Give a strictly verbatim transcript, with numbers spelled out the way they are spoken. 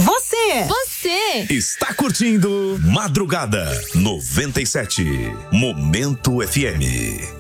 Você. Você. Está curtindo Madrugada noventa e sete. Momento F M.